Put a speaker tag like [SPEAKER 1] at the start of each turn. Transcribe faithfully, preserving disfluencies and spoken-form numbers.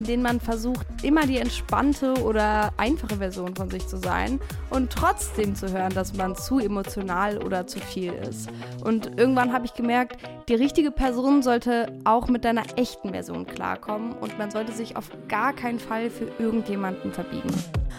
[SPEAKER 1] in denen man versucht, immer die entspannte oder einfache Version von sich zu sein und trotzdem zu hören, dass man zu emotional oder zu viel ist. Und irgendwann habe ich gemerkt, die richtige Person sollte auch mit deiner echten Version klarkommen und man sollte sich auf gar keinen Fall für irgendjemanden verbiegen.